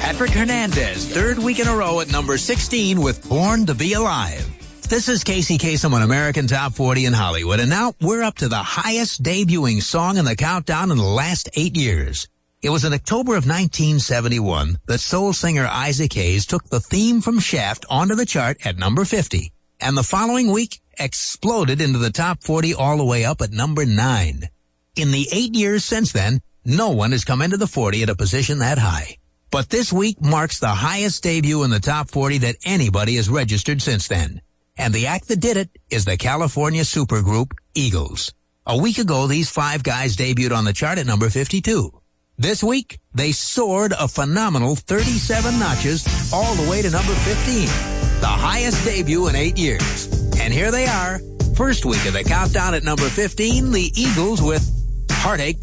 Patrick Hernandez, third week in a row at number 16 with Born to Be Alive. This is Casey Kasem on American Top 40 in Hollywood, and now we're up to the highest debuting song in the countdown in the last 8 years. It was in October of 1971 that soul singer Isaac Hayes took the theme from Shaft onto the chart at number 50, and the following week exploded into the top 40 all the way up at number 9. In the 8 years since then, no one has come into the 40 at a position that high. But this week marks the highest debut in the top 40 that anybody has registered since then. And the act that did it is the California supergroup Eagles. A week ago, these 5 guys debuted on the chart at number 52. This week, they soared a phenomenal 37 notches all the way to number 15, the highest debut in 8 years. And here they are, first week of the countdown at number 15, the Eagles with Heartache